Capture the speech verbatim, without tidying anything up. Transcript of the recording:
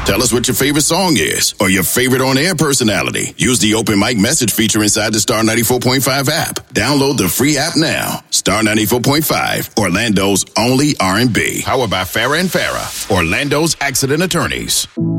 Tell us what your favorite song is or your favorite on-air personality. Use the open mic message feature inside the Star ninety-four point five app. Download the free app now. Star ninety-four point five, Orlando's only R and B. Powered by Farrah and Farrah, Orlando's accident attorneys.